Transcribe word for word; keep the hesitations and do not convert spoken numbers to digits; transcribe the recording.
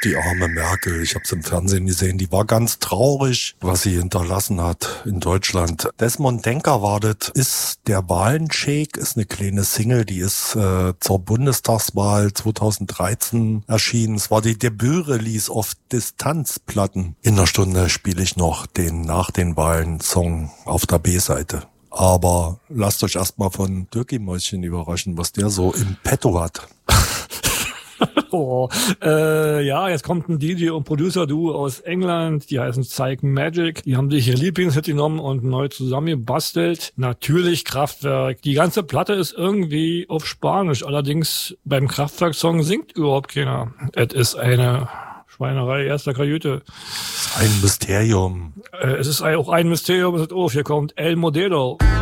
Die arme Merkel, ich habe es im Fernsehen gesehen, die war ganz traurig, was sie hinterlassen hat in Deutschland. Desmond Denker war das, ist der Wahlenshake, ist eine kleine Single, die ist äh, zur Bundestagswahl zweitausenddreizehn erschienen. Es war die Debüt-Release auf Distanzplatten. In einer Stunde spiele ich noch den nach den Wahlen-Song auf der B-Seite. Aber lasst euch erstmal von Dirkie Mäuschen überraschen, was der so im Petto hat. Oh, äh, ja, jetzt kommt ein D J und Producer-Duo aus England, die heißen Psych Magic. Die haben sich ihr Lieblingshit genommen und neu zusammengebastelt. Natürlich Kraftwerk. Die ganze Platte ist irgendwie auf Spanisch, allerdings beim Kraftwerk-Song singt überhaupt keiner. Es ist eine Schweinerei erster Kajüte. Ein Mysterium. Äh, es ist auch ein Mysterium, es ist, oh, hier kommt El Modelo.